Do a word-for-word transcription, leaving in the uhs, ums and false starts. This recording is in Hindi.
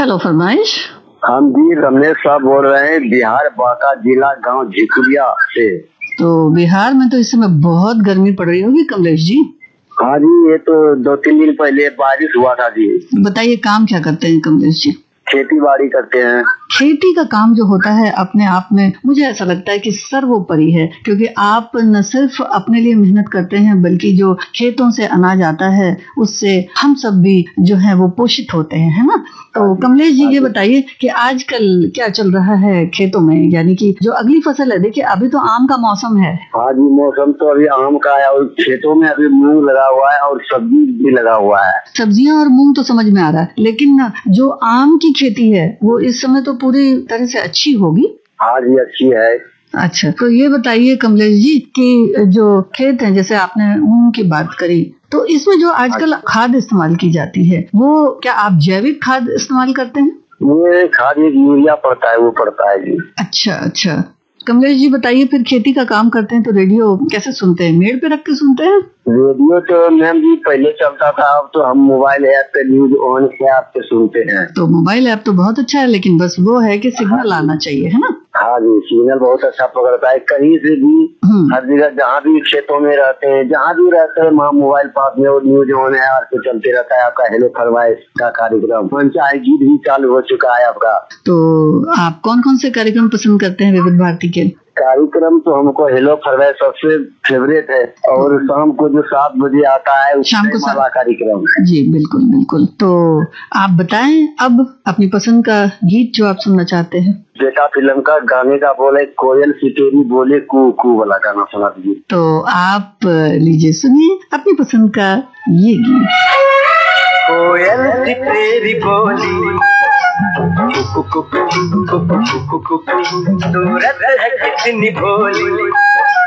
हेलो फरमाइश। हम जी रमेश साहब बोल रहे हैं, बिहार बांका जिला गांव झिकुरिया से। तो बिहार में तो इस समय बहुत गर्मी पड़ रही होगी कमलेश जी। हाँ जी, ये तो दो तीन दिन पहले बारिश हुआ था जी। बताइए काम क्या करते हैं कमलेश जी? खेती बाड़ी करते हैं। खेती का काम जो होता है अपने आप में मुझे ऐसा लगता है कि सर्वोपरि है, क्योंकि आप न सिर्फ अपने लिए मेहनत करते हैं बल्कि जो खेतों से अनाज आता है उससे हम सब भी जो है वो पोषित होते हैं, है ना। तो कमलेश जी ये बताइए कि आजकल क्या चल रहा है खेतों में, यानी कि जो अगली फसल है। देखिए अभी तो आम का मौसम है। हाँ जी, मौसम तो अभी आम का है और खेतों में अभी मूंग लगा हुआ है और सब्जी भी लगा हुआ है। सब्जियां और मूंग तो समझ में आ रहा है, लेकिन जो आम की खेती है वो इस समय तो पूरी तरह से अच्छी होगी। हाँ जी, अच्छी है। अच्छा, तो ये बताइए कमलेश जी कि जो खेत है, जैसे आपने मूंग की बात करी, तो इसमें जो आजकल खाद इस्तेमाल की जाती है वो क्या आप जैविक खाद इस्तेमाल करते हैं? ये खाद एक यूरिया पड़ता है, वो पड़ता है जी। अच्छा अच्छा। कमलेश जी बताइए, फिर खेती का काम करते हैं तो रेडियो कैसे सुनते हैं? मेड़ पे रख के सुनते हैं? रेडियो तो मैम जी पहले चलता था, अब तो हम मोबाइल ऐप पे न्यूज ऑन के ऐप पे सुनते हैं। तो मोबाइल ऐप तो बहुत अच्छा है, लेकिन बस वो है कि सिग्नल आना चाहिए, है ना। हाँ जी, सिग्नल बहुत अच्छा पकड़ता है कहीं से भी, हर जगह जहाँ भी खेतों में रहते हैं, जहाँ भी रहते हैं वहाँ मोबाइल पास में और न्यूज ऑन है और चलते रहता है आपका हेलो फरमाइश का कार्यक्रम। पंचायत गीत भी चालू हो चुका है आपका। तो आप कौन कौन से कार्यक्रम पसंद करते हैं विविध भारती के? कार्यक्रम तो हमको हेलो फरमाइश सबसे फेवरेट है, और शाम को जो सात बजे आता है शाम को वाला कार्यक्रम। जी बिल्कुल बिल्कुल। तो आप बताएं अब अपनी पसंद का गीत जो आप सुनना चाहते हैं। बेटा फिल्म का गाने का बोले कोयल सितेरी बोले कू कू वाला गाना सुना दीजिए। तो आप लीजिए, सुनिए अपनी पसंद का ये गीत। कोयल सितेरी बोली सूरत है कितनी भोली।